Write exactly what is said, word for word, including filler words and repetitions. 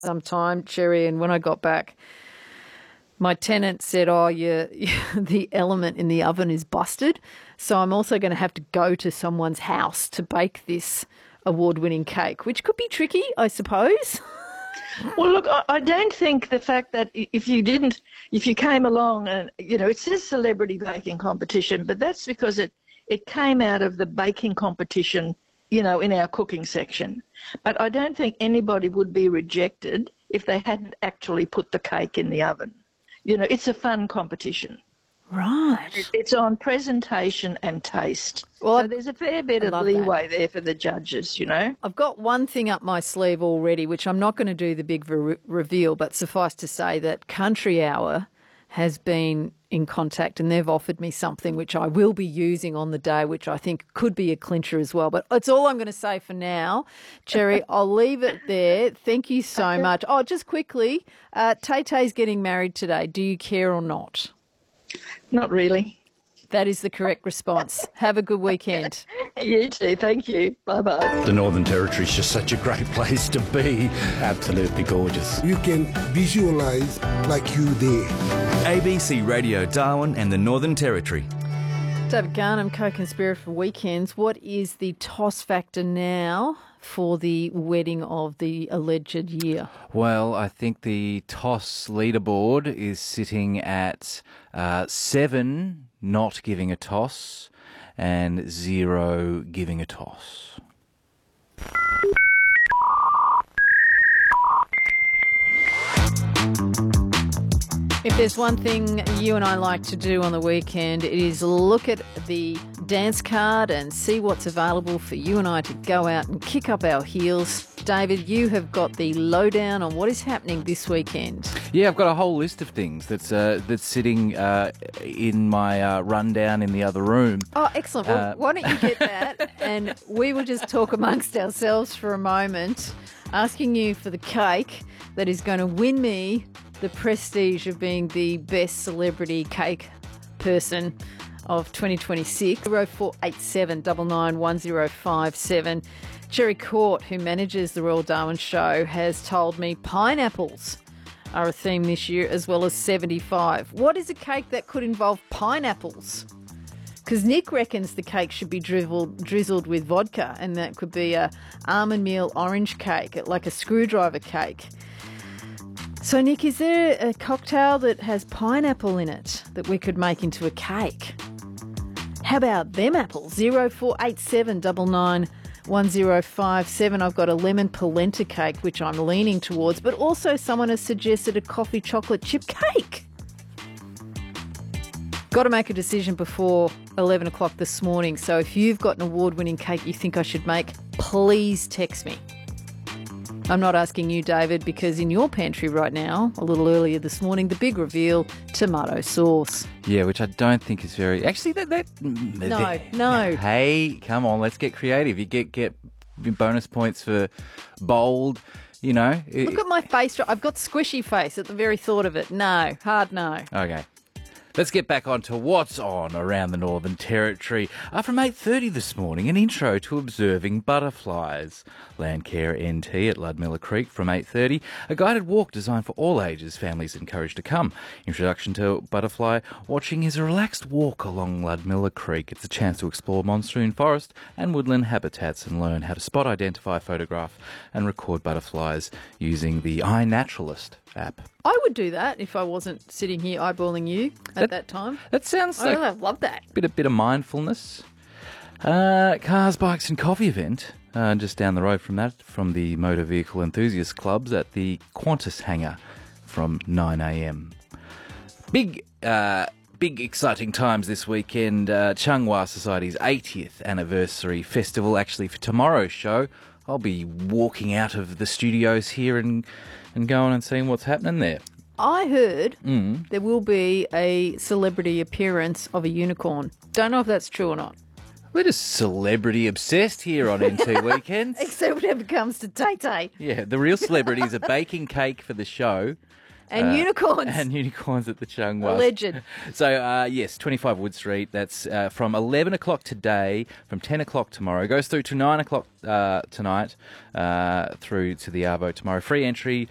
sometime, Cherry, and when I got back, my tenant said, oh, yeah, the element in the oven is busted. So I'm also going to have to go to someone's house to bake this award-winning cake, which could be tricky, I suppose. Well, look, I, I don't think the fact that if you didn't, if you came along and, you know, it says celebrity baking competition, but that's because it, it came out of the baking competition, you know, in our cooking section. But I don't think anybody would be rejected if they hadn't actually put the cake in the oven. You know, it's a fun competition. Right. It, it's on presentation and taste. Well, so there's a fair bit I of love leeway that. there for the judges, you know. I've got one thing up my sleeve already, which I'm not going to do the big re- reveal, but suffice to say that Country Hour has been in contact and they've offered me something which I will be using on the day, which I think could be a clincher as well. But it's all I'm going to say for now. Cherry, I'll leave it there. Thank you so much. Oh, just quickly, uh, Tay-Tay's getting married today. Do you care or not? Not really. That is the correct response. Have a good weekend. You too. Thank you. Bye-bye. The Northern Territory is just such a great place to be. Absolutely gorgeous. You can visualise like you there. A B C Radio Darwin and the Northern Territory. David Garnham, co-conspirator for Weekends. What is the toss factor now for the wedding of the alleged year? Well, I think the toss leaderboard is sitting at uh, seven not giving a toss and zero giving a toss. If there's one thing you and I like to do on the weekend, it is look at the dance card and see what's available for you and I to go out and kick up our heels. David, you have got the lowdown on what is happening this weekend. Yeah, I've got a whole list of things that's uh, that's sitting uh, in my uh, rundown in the other room. Oh, excellent. Well, Uh, why don't you get that and we will just talk amongst ourselves for a moment, asking you for the cake that is going to win me the prestige of being the best celebrity cake person of twenty twenty-six. zero four eight seven nine nine one zero five seven. Cherry Court, who manages the Royal Darwin Show, has told me pineapples are a theme this year, as well as seventy-five. What is a cake that could involve pineapples? Because Nick reckons the cake should be drizzled, drizzled with vodka, and that could be a almond meal orange cake, like a screwdriver cake. So, Nick, is there a cocktail that has pineapple in it that we could make into a cake? How about them apples? zero four eight seven nine nine one zero five seven. I've got a lemon polenta cake, which I'm leaning towards, but also someone has suggested a coffee chocolate chip cake. Got to make a decision before eleven o'clock this morning. So if you've got an award-winning cake you think I should make, please text me. I'm not asking you, David, because in your pantry right now, a little earlier this morning, the big reveal, tomato sauce. Yeah, which I don't think is very... Actually, that... that No, no. Hey, come on, let's get creative. You get, get bonus points for bold, you know. Look at my face. I've got squishy face at the very thought of it. No, hard no. Okay. Let's get back on to what's on around the Northern Territory. Uh, from eight thirty this morning, an intro to observing butterflies. Landcare N T at Ludmilla Creek from eight thirty. A guided walk designed for all ages, families encouraged to come. Introduction to butterfly watching is a relaxed walk along Ludmilla Creek. It's a chance to explore monsoon forest and woodland habitats and learn how to spot, identify, photograph and record butterflies using the iNaturalist app. I would do that if I wasn't sitting here eyeballing you at that, that time. That sounds I like love that. a bit, a bit of mindfulness. Uh, cars, bikes and coffee event uh, just down the road from that, from the Motor Vehicle Enthusiast Clubs at the Qantas hangar from nine a.m. Big, uh, big exciting times this weekend. Uh, Chung Wah Society's eightieth anniversary festival. Actually, for tomorrow's show, I'll be walking out of the studios here and, and going and seeing what's happening there. I heard Mm. there will be a celebrity appearance of a unicorn. Don't know if that's true or not. We're just celebrity obsessed here on N T Weekends. Except when it comes to Tay-Tay. Yeah, the real celebrities are baking cake for the show. And Uh, unicorns. And unicorns at the Chung Wah. Alleged. So, uh, yes, twenty-five Wood Street. That's uh, from eleven o'clock today, from ten o'clock tomorrow. Goes through to nine o'clock uh, tonight, uh, through to the Arvo tomorrow. Free entry,